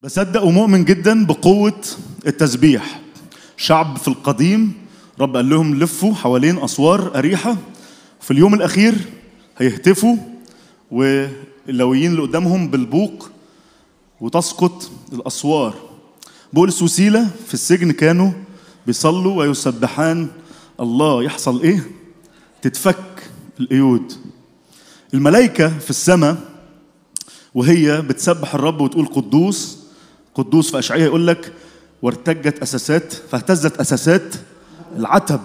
بصدق ومؤمن جدا بقوة التسبيح. شعب في القديم رب قال لهم لفوا حوالين أسوار أريحة، في اليوم الأخير هيهتفوا واللويين اللي قدامهم بالبوق وتسقط الأسوار. بولس وسيلة في السجن كانوا بيصلوا ويسبحان الله. يحصل إيه؟ تتفك القيود. الملائكة في السماء وهي بتسبح الرب وتقول قدوس قدوس، في أشعياء يقول لك وارتجت أساسات فاهتزت أساسات العتب.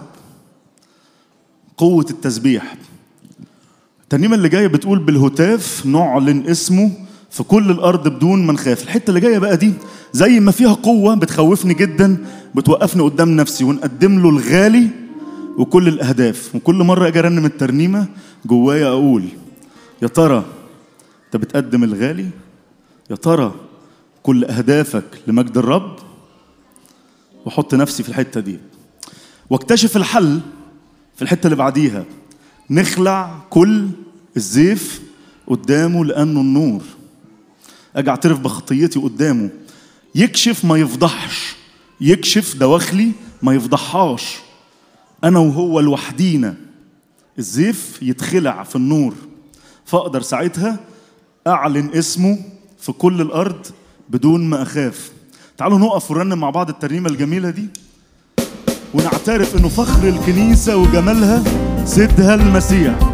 قوة التسبيح. الترنيمة اللي جاية بتقول بالهتاف نعلن اسمه في كل الأرض بدون ما نخاف. الحتة اللي جاية بقى دي زي ما فيها قوة بتخوفني جدا، بتوقفني قدام نفسي ونقدم له الغالي وكل الأهداف. وكل مرة أجي أرنم الترنيمة جوايا أقول يا ترى أنت بتقدم الغالي؟ يا ترى كل أهدافك لمجد الرب؟ وحط نفسي في الحتة دي واكتشف الحل في الحتة اللي بعديها. نخلع كل الزيف قدامه لأنه النور. أجي أعترف بخطيتي قدامه، يكشف ما يفضحش، يكشف دواخلي ما يفضحهاش. أنا وهو لوحدينا، الزيف يتخلع في النور، فأقدر ساعتها أعلن اسمه في كل الأرض بدون ما أخاف. تعالوا نقف ونرنم مع بعض الترنيمة الجميلة دي ونعترف إنه فخر الكنيسة وجمالها سيدها المسيح.